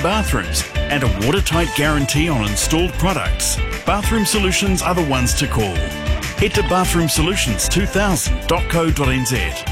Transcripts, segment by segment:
bathrooms and a watertight guarantee on installed products, Bathroom Solutions are the ones to call. Head to bathroomsolutions2000.co.nz.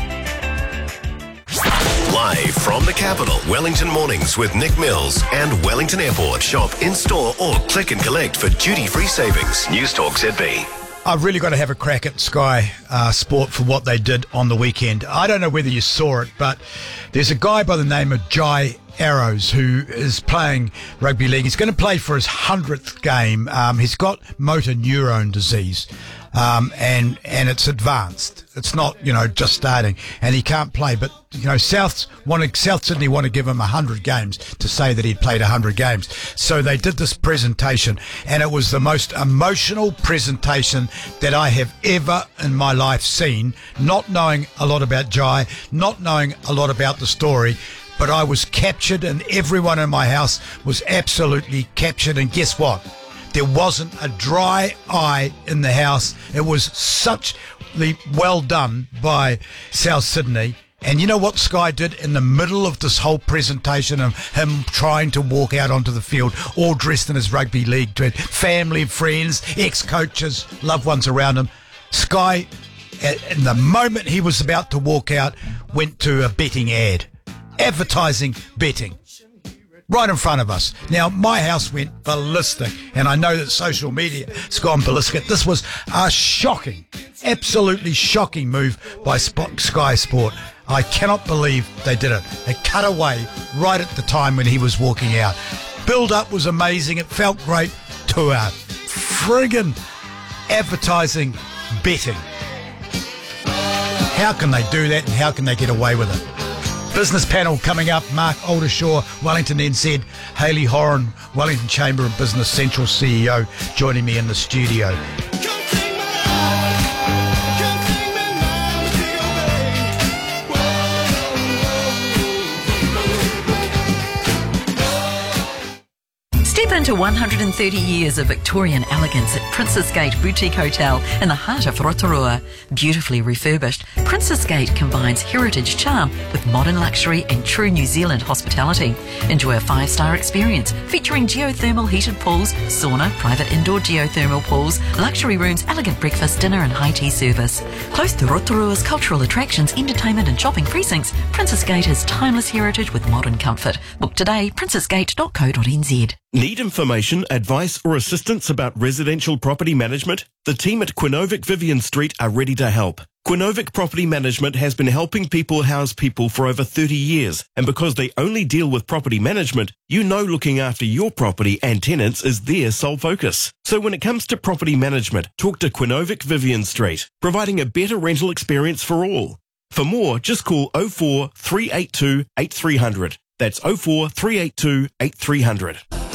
Live from the capital, Wellington Mornings with Nick Mills and Wellington Airport. Shop in-store or click and collect for duty-free savings. News Talk ZB. I've really got to have a crack at Sky Sport for what they did on the weekend. I don't know whether you saw it, but there's a guy by the name of Jai Arrows who is playing rugby league. He's going to play for his 100th game. He's got motor neurone disease, and it's advanced. It's not, just starting, and he can't play. But South Sydney want to give him 100 games to say that he'd played 100 games. So they did this presentation, and it was the most emotional presentation that I have ever in my life seen. Not knowing a lot about Jai, not knowing a lot about the story. But I was captured, and everyone in my house was absolutely captured. And guess what? There wasn't a dry eye in the house. It was such well done by South Sydney. And you know what Sky did in the middle of this whole presentation of him trying to walk out onto the field, all dressed in his rugby league dress, family, friends, ex-coaches, loved ones around him. Sky, in the moment he was about to walk out, went to a betting ad. Advertising betting right in front of us. Now, my house went ballistic, and I know that social media has gone ballistic. This was a shocking, absolutely shocking move by Sky Sport. I cannot believe they did it. They cut away right at the time when he was walking out. Build-up was amazing. It felt great to our friggin' advertising betting. How can they do that, and how can they get away with it? Business panel coming up. Mark Oldershaw, Wellington NZ, Hayley Horan, Wellington Chamber of Business Central CEO, joining me in the studio. Step into 130 years of Victorian elegance at Princess Gate Boutique Hotel in the heart of Rotorua. Beautifully refurbished, Princess Gate combines heritage charm with modern luxury and true New Zealand hospitality. Enjoy a 5-star experience featuring geothermal heated pools, sauna, private indoor geothermal pools, luxury rooms, elegant breakfast, dinner and high tea service. Close to Rotorua's cultural attractions, entertainment and shopping precincts, Princess Gate has timeless heritage with modern comfort. Book today, princessgate.co.nz. Need information, advice or assistance about residential property management? The team at Quinovic Vivian Street are ready to help. Quinovic Property Management has been helping people house people for over 30 years, and because they only deal with property management, looking after your property and tenants is their sole focus. So when it comes to property management, talk to Quinovic Vivian Street, providing a better rental experience for all. For more, just call 04 382 8300. That's 04 382 8300.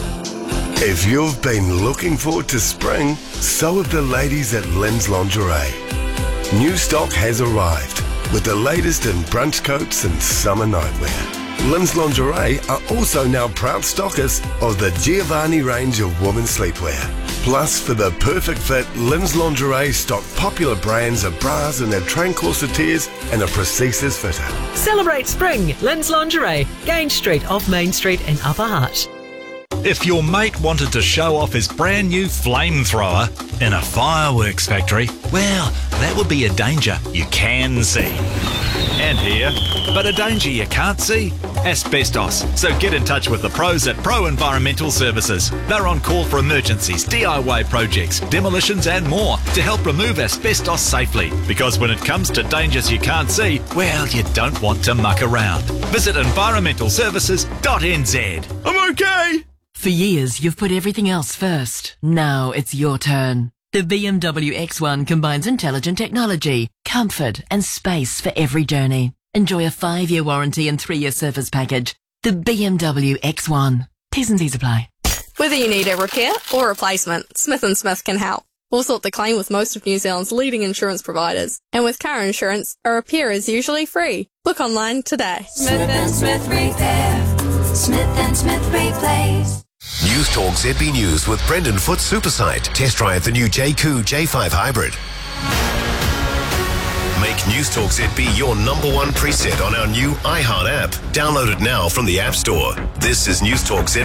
If you've been looking forward to spring, so have the ladies at Lynn's Lingerie. New stock has arrived with the latest in brunch coats and summer nightwear. Lynn's Lingerie are also now proud stockers of the Giovanni range of women's sleepwear. Plus, for the perfect fit, Lynn's Lingerie stock popular brands of bras and their train corsetiers and a prosthesis fitter. Celebrate spring, Lynn's Lingerie, Grange Street off Main Street in Upper Hutt. If your mate wanted to show off his brand new flamethrower in a fireworks factory, well, that would be a danger you can see. And hear, but a danger you can't see? Asbestos. So get in touch with the pros at Pro Environmental Services. They're on call for emergencies, DIY projects, demolitions and more to help remove asbestos safely. Because when it comes to dangers you can't see, well, you don't want to muck around. Visit environmentalservices.nz. I'm okay! For years, you've put everything else first. Now it's your turn. The BMW X1 combines intelligent technology, comfort and space for every journey. Enjoy a 5-year warranty and 3-year service package. The BMW X1. T's and C's apply. Whether you need a repair or replacement, Smith & Smith can help. We'll sort the claim with most of New Zealand's leading insurance providers. And with car insurance, a repair is usually free. Book online today. Smith & Smith Repair. Smith & Smith Replace. News Talk ZB News with Brendan Foote Supersite. Test drive the new JQ J5 Hybrid. Make News Talk ZB your number one preset on our new iHeart app. Download it now from the App Store. This is News Talk ZB.